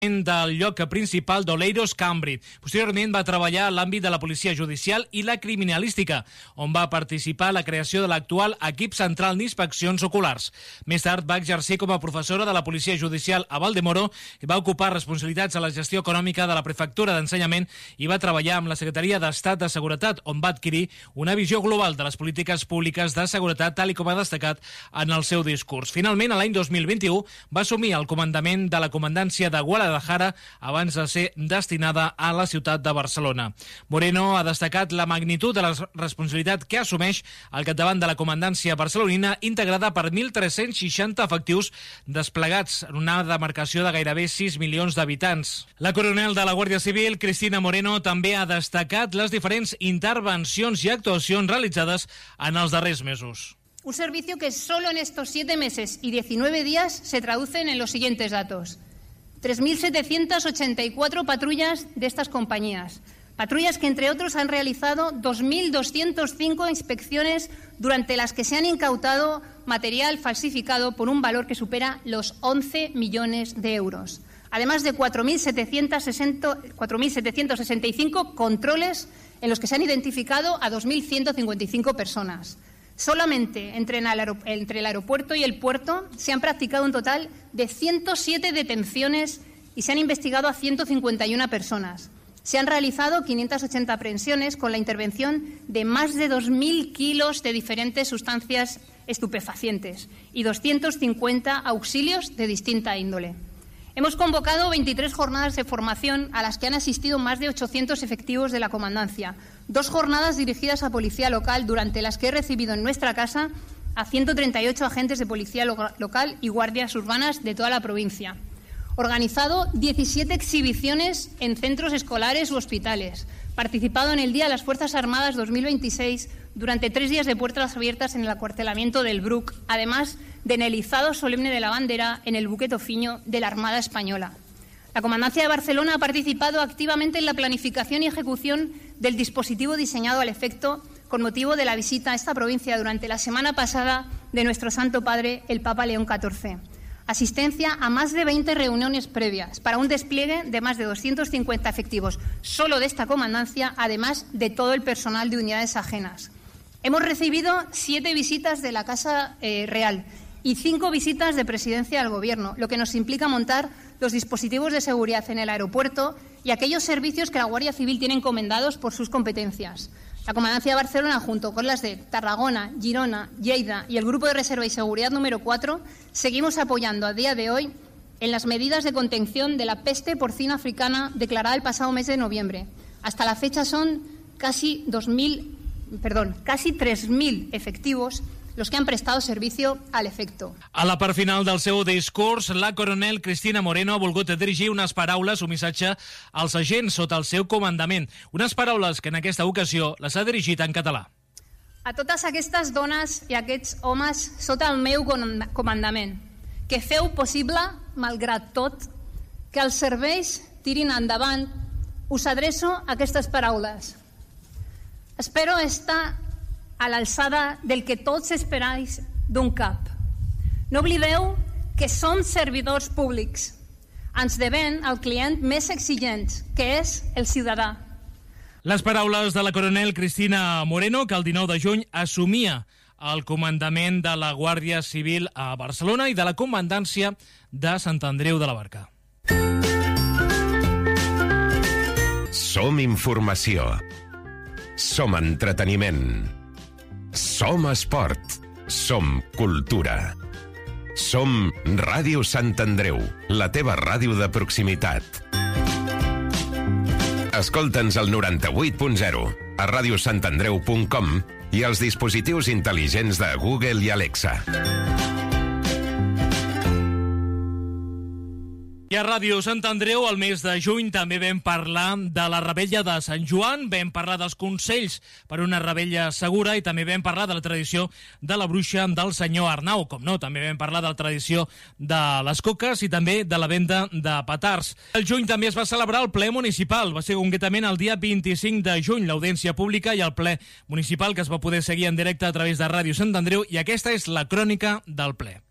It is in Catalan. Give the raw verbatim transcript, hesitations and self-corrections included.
del lloc principal d'Oleiros Cambridge. Posteriorment va treballar a l'àmbit de la policia judicial i la criminalística, on va participar a la creació de l'actual equip central d'inspeccions oculars. Més tard va exercir com a professora de la policia judicial a Valdemoro i va ocupar responsabilitats a la gestió econòmica de la prefectura d'ensenyament i va treballar amb la Secretaria d'Estat de Seguretat, on va adquirir una visió global de les polítiques públiques de seguretat, tal i com ha destacat en el seu discurs. Finalment, a l'any dos mil vint-i-u, va assumir el comandament de la comandància de Guadalajara abans de ser destinada a la ciutat de Barcelona. Moreno ha destacat la magnitud de la responsabilitat que assumeix al capdavant de la comandància barcelonina, integrada per mil tres-cents seixanta efectius desplegats en una demarcació de gairebé sis milions d'habitants. La coronel de la Guàrdia Civil, Cristina Moreno, també ha destacat les diferents intervencions i actuacions realitzades en els darrers mesos. Un servicio que solo en estos siete meses y diecinueve días se traducen en los siguientes datos. tres mil setecientas ochenta y cuatro patrullas de estas compañías. Patrullas que, entre otros, han realizado dos mil doscientas cinco inspecciones durante las que se han incautado material falsificado por un valor que supera los once millones de euros. Además de cuatro mil setecientos sesenta y cinco controles en los que se han identificado a dos mil ciento cincuenta y cinco personas. Solamente entre el aeropuerto y el puerto se han practicado un total de ciento siete detenciones y se han investigado a ciento cincuenta y una personas. Se han realizado quinientas ochenta aprehensiones con la intervención de más de dos mil kilos de diferentes sustancias estupefacientes y doscientos cincuenta auxilios de distinta índole. Hemos convocado veintitrés jornadas de formación a las que han asistido más de ochocientos efectivos de la comandancia, dos jornadas dirigidas a policía local durante las que he recibido en nuestra casa a ciento treinta y ocho agentes de policía lo- local y guardias urbanas de toda la provincia. Organizado diecisiete exhibiciones en centros escolares u hospitales. Participado en el Día de las Fuerzas Armadas dos mil veintiséis durante tres días de puertas abiertas en el acuartelamiento del Bruc, además de en el izado solemne de la bandera en el buque Tofiño de la Armada Española. La Comandancia de Barcelona ha participado activamente en la planificación y ejecución del dispositivo diseñado al efecto con motivo de la visita a esta provincia durante la semana pasada de nuestro Santo Padre, el Papa León catorce. Asistencia a más de veinte reuniones previas para un despliegue de más de doscientos cincuenta efectivos solo de esta comandancia, además de todo el personal de unidades ajenas. Hemos recibido siete visitas de la Casa eh, Real y cinco visitas de Presidencia del Gobierno, lo que nos implica montar los dispositivos de seguridad en el aeropuerto y aquellos servicios que la Guardia Civil tiene encomendados por sus competencias. La Comandancia de Barcelona, junto con las de Tarragona, Girona, Lleida y el Grupo de Reserva y Seguridad número cuatro, seguimos apoyando a día de hoy en las medidas de contención de la peste porcina africana declarada el pasado mes de noviembre. Hasta la fecha son casi dos mil, perdón, casi tres mil efectivos los que han prestado servicio al efecto. A la part final del seu discurs, la coronel Cristina Moreno ha volgut dirigir unes paraules, un missatge als agents sota el seu comandament. Unes paraules que en aquesta ocasió les ha dirigit en català. A totes aquestes dones i aquests homes sota el meu comandament, que feu possible, malgrat tot, que els serveis tirin endavant, us adreço aquestes paraules. Espero estar a l'alçada del que tots esperais d'un cap. No oblideu que som servidors públics. Ens devem al client més exigent, que és el ciutadà. Les paraules de la coronel Cristina Moreno, que el dinou de juny assumia el comandament de la Guàrdia Civil a Barcelona i de la comandància de Sant Andreu de la Barca. Som informació. Som entreteniment. Som esport. Som cultura. Som Ràdio Sant Andreu, la teva ràdio de proximitat. Escolta'ns al noranta-vuit punt zero, a radiosantandreu punt com i als dispositius intel·ligents de Google i Alexa. I a Ràdio Sant Andreu, al mes de juny, també vam parlar de la Revetlla de Sant Joan, vam parlar dels consells per una revetlla segura i també vam parlar de la tradició de la bruixa del senyor Arnau. Com no, també vam parlar de la tradició de les coques i també de la venda de petards. El juny també es va celebrar el ple municipal, va ser concretament el dia vint-i-cinc de juny, l'audiència pública i el ple municipal que es va poder seguir en directe a través de Ràdio Sant Andreu, i aquesta és la crònica del ple.